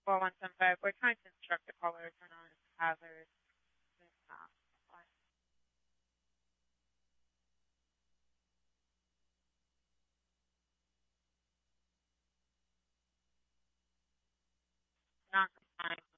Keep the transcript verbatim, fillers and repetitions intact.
four one seven five. We're trying to instruct the caller to turn on his hazard. It's not, not complying.